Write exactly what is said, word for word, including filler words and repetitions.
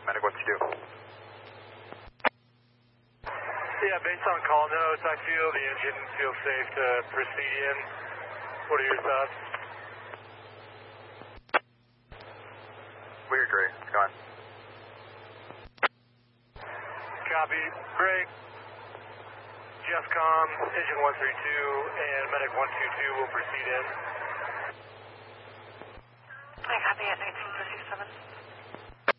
medic one two two. Yeah, based on call notes, I feel the engine feels safe to proceed in. What are your thoughts? We agree. It's gone. Copy. Great. JEFCOM, engine one three two and medic one two two will proceed in. I copy at nineteen fifty-seven.